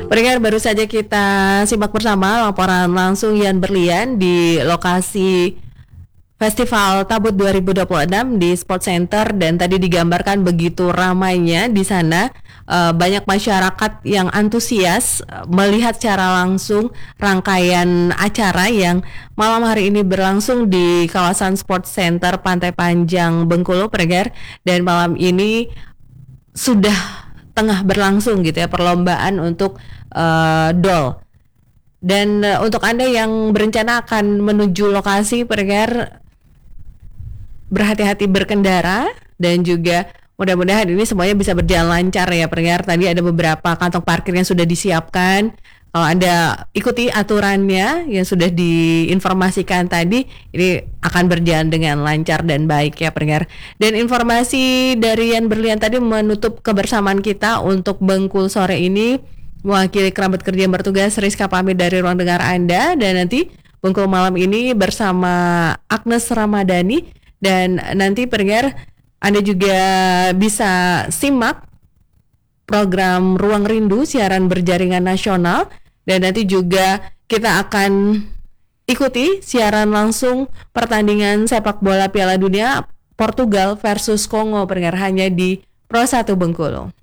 Pendengar, baru saja kita simak bersama laporan langsung Yan Berlian di lokasi Festival Tabut 2026 di Sport Center, dan tadi digambarkan begitu ramainya di sana. Banyak masyarakat yang antusias melihat secara langsung rangkaian acara yang malam hari ini berlangsung di kawasan Sport Center Pantai Panjang Bengkulu, pendengar. Dan malam ini sudah tengah berlangsung gitu ya perlombaan untuk DOL. Dan untuk Anda yang berencana akan menuju lokasi, pendengar, berhati-hati berkendara dan juga mudah-mudahan ini semuanya bisa berjalan lancar ya pendengar. Tadi ada beberapa kantong parkir yang sudah disiapkan. Kalau Anda ikuti aturannya yang sudah diinformasikan tadi, ini akan berjalan dengan lancar dan baik ya pendengar. Dan informasi dari Yan Berlian tadi menutup kebersamaan kita untuk Bengkulu sore ini. Mewakili kerabat kerja yang bertugas, Rizka pamit dari ruang dengar Anda. Dan nanti Bengkulu malam ini bersama Agnes Ramadhani. Dan nanti pendengar, Anda juga bisa simak program Ruang Rindu siaran berjaringan nasional, dan nanti juga kita akan ikuti siaran langsung pertandingan sepak bola Piala Dunia Portugal versus Kongo, pendengar, hanya di Pro 1 Bengkulu.